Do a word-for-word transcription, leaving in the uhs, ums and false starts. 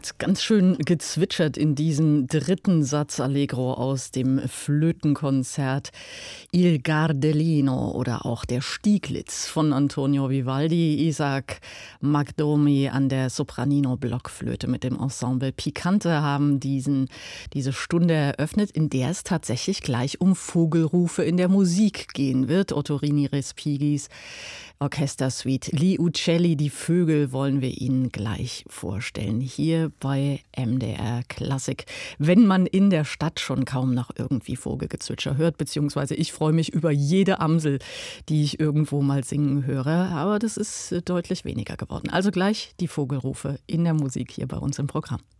hat ganz schön gezwitschert in diesem dritten Satz Allegro aus dem Flötenkonzert Il Gardellino oder auch der Stieglitz von Antonio Vivaldi. Isaac Magdomi an der Sopranino-Blockflöte mit dem Ensemble Picante haben diesen, diese Stunde eröffnet, in der es tatsächlich gleich um Vogelrufe in der Musik gehen wird. Ottorini Respigis Orchestersuite Gli Uccelli, die Vögel, wollen wir Ihnen gleich vorstellen. Hier bei M D R Klassik. Wenn man in der Stadt schon kaum noch irgendwie Vogelgezwitscher hört, beziehungsweise ich freue mich über jede Amsel, die ich irgendwo mal singen höre, aber das ist deutlich weniger geworden. Also gleich die Vogelrufe in der Musik hier bei uns im Programm.